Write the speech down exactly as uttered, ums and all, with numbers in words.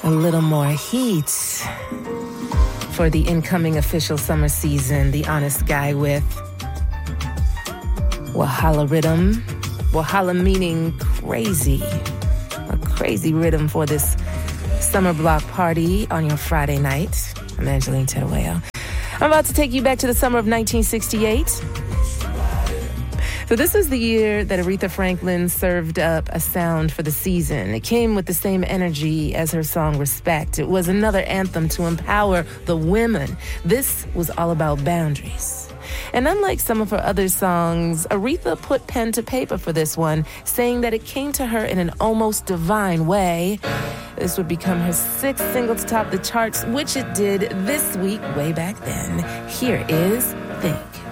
A little more heat for the incoming official summer season. The Honest Guy with Wahala Rhythm. Wahala meaning crazy. A crazy rhythm for this summer block party on your Friday night. I'm Angeline Terueo. I'm about to take you back to the summer of nineteen sixty-eight. So this is the year that Aretha Franklin served up a sound for the season. It came with the same energy as her song Respect. It was another anthem to empower the women. This was all about boundaries. And unlike some of her other songs, Aretha put pen to paper for this one, saying that it came to her in an almost divine way. This would become her sixth single to top the charts, which it did this week, way back then. Here is Think.